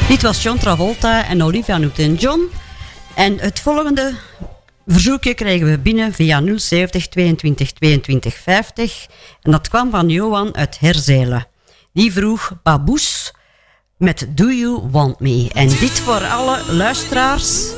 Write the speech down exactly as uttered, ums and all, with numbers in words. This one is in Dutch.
Dit was John Travolta en Olivia Newton-John. En het volgende verzoekje kregen we binnen via nul zeventig tweeëntwintig tweeëntwintig vijftig. En dat kwam van Johan uit Herzelen. Die vroeg Baboes met Do You Want Me? En dit voor alle luisteraars